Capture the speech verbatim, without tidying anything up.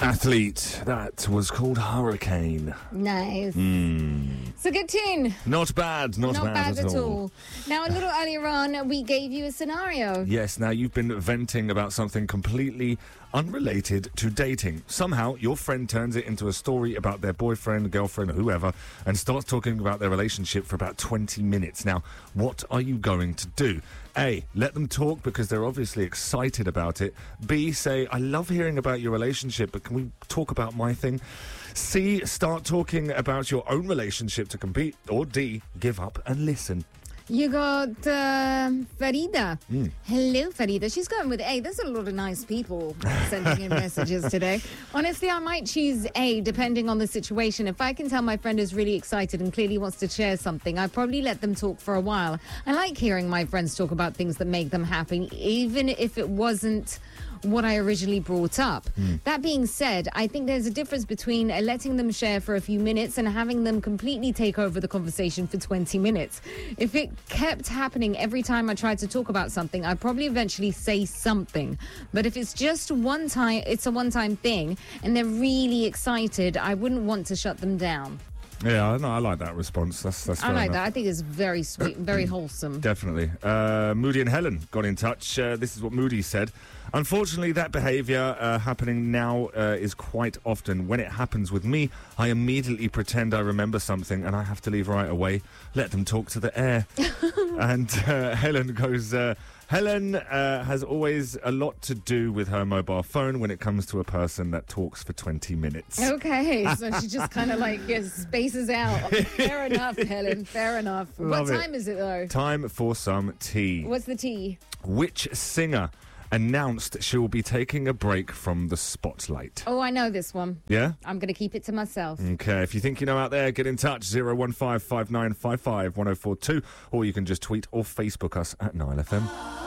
Athlete. That was called Hurricane. Nice. Mm. It's a good tune. Not bad, not, Not bad, bad at at all. all. Now, a little earlier on, we gave you a scenario. Yes, now you've been venting about something completely unrelated to dating. Somehow, your friend turns it into a story about their boyfriend, girlfriend, or whoever, and starts talking about their relationship for about twenty minutes. Now, what are you going to do? A, let them talk because they're obviously excited about it. B, say, I love hearing about your relationship, but can we talk about my thing? C, start talking about your own relationship to compete. Or D, give up and listen. You got uh, Farida. Mm. Hello, Farida. She's going with A. There's a lot of nice people sending in messages today. Honestly, I might choose A, depending on the situation. If I can tell my friend is really excited and clearly wants to share something, I'd probably let them talk for a while. I like hearing my friends talk about things that make them happy, even if it wasn't what I originally brought up. Mm. That being said, I think there's a difference between uh, letting them share for a few minutes and having them completely take over the conversation for twenty minutes. If it kept happening every time I tried to talk about something, I'd probably eventually say something. But if it's just one time, it's a one-time thing, and they're really excited, I wouldn't want to shut them down. Yeah, no, I like that response. That's that's. I fair like enough. that. I think it's very sweet, very wholesome. Definitely. Uh, Moody and Helen got in touch. Uh, this is what Moody said. Unfortunately, that behaviour uh, happening now uh, is quite often. When it happens with me, I immediately pretend I remember something and I have to leave right away. Let them talk to the air. And uh, Helen goes, uh, Helen uh, has always a lot to do with her mobile phone when it comes to a person that talks for twenty minutes. Okay, so she just kind of like yeah, spaces out. Fair enough, Helen, fair enough. Love what it. time is it, though? Time for some tea. What's the tea? Which singer announced she will be taking a break from the spotlight? Oh, I know this one. Yeah? I'm going to keep it to myself. Okay, if you think you know out there, get in touch, zero one five five nine five five one oh four two, or you can just tweet or Facebook us at nine F M.